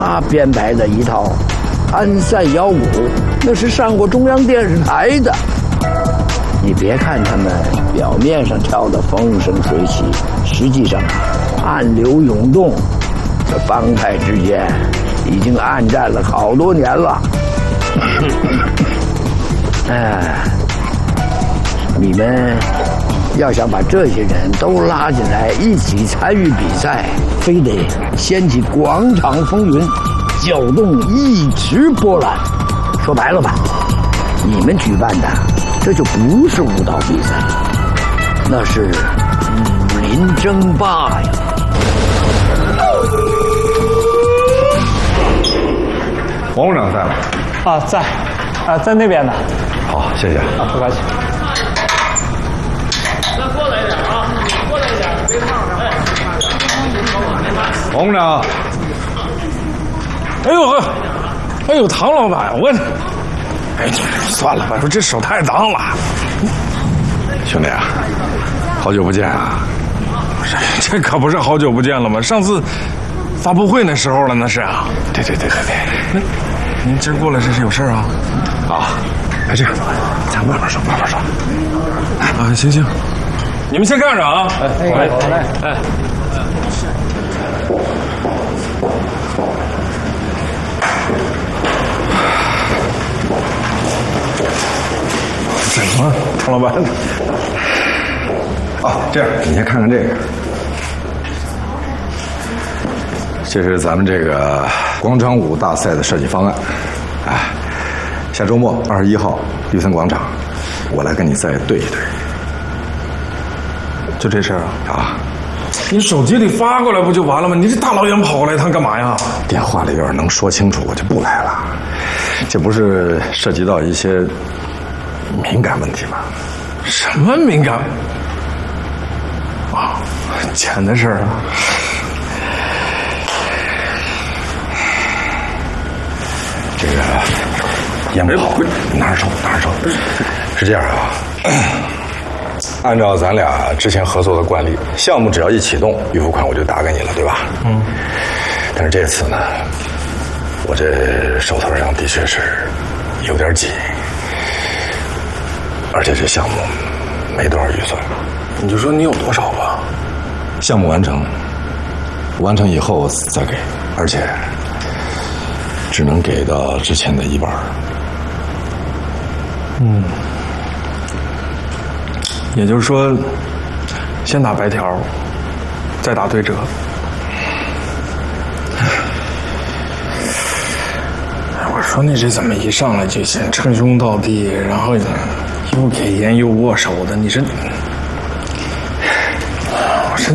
编排的一套安塞腰鼓，那是上过中央电视台的。你别看他们表面上跳得风生水起，实际上暗流涌动，这帮派之间已经暗战了好多年了。你们要想把这些人都拉进来一起参与比赛，非得掀起广场风云，搅动一池波澜。说白了吧，你们举办的这就不是舞蹈比赛，那是武林争霸呀！ 王部长在吗？ 啊，在，在那边呢。 好，谢谢。 啊，不客气。 再过来一点啊，过来一点，别放上。 王部长。 哎呦，唐老板，算了吧，说这手太脏了。 兄弟啊，好久不见啊！ 这可不是好久不见了吗？上次发布会那时候了，那是啊。 对。 您今儿过来这是有事啊？ 啊，这样，咱慢慢说。 啊，行，你们先干着啊！好嘞。怎么了，唐老板？ 这样，你先看看这个，这是咱们这个广场舞大赛的设计方案。下周末21号绿森广场，我来跟你再对一对。 就这事儿啊？ 你手机里发过来不就完了吗？你这大老远跑过来一趟干嘛呀？ 电话里要是能说清楚，我就不来了。这不是涉及到一些敏感问题吗？ 什么敏感？啊，钱的事儿啊。 这个烟不好，拿着抽。是这样啊，按照咱俩之前合作的惯例，项目只要一启动，预付款我就打给你了，对吧？但是这次呢，我这手头上的确是有点紧，而且这项目没多少预算。 你就说你有多少吧。 项目完成以后再给，而且只能给到之前的1半。 也就是说，先打白条，再打对折。我说你这怎么一上来就先称兄道弟，然后又给烟又握手的？你这，我说，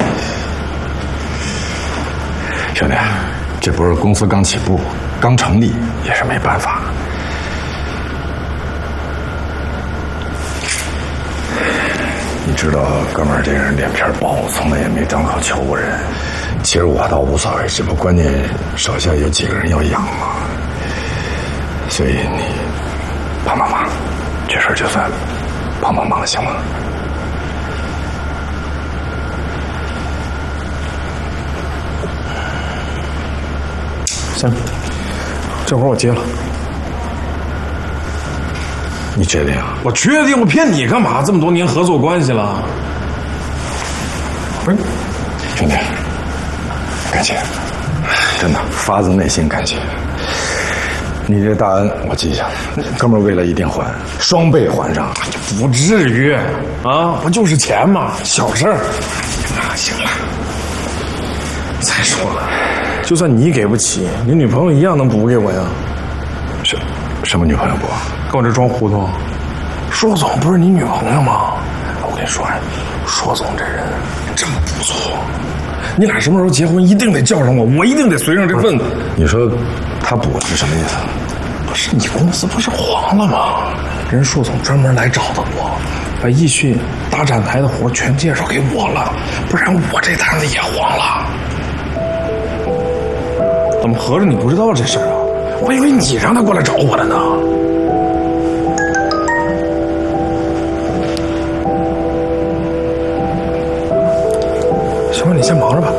兄弟，这不是公司刚起步、刚成立，也是没办法。你知道哥们儿这人脸皮薄，从来也没张口求过人。其实我倒无所谓，只不过关键手下有几个人要养嘛。所以你帮帮忙，这事儿就算帮帮忙了，行吗？ 行，这活我接了。 你确定啊？ 我确定，我骗你干嘛？这么多年合作关系了，不是， 兄弟，感谢，真的发自内心感谢。你这大恩我记下，哥们儿为了一定还，双倍还上。 不至于啊，不就是钱嘛，小事儿。 行了， 再说了，就算你给不起，你女朋友一样能补给我呀。 什么女朋友不？ 跟我这装糊涂？硕总不是你女朋友吗？我跟你说，硕总这人真不错。你俩什么时候结婚，一定得叫上我，我一定得随上这份子。 你说他补是什么意思？ 不是你公司不是黄了吗？人硕总专门来找的我，把易迅大展台的活全介绍给我了，不然我这摊子也黄了。怎么合着你不知道这事儿啊？我以为你让他过来找我的呢。行吧，你先忙着吧。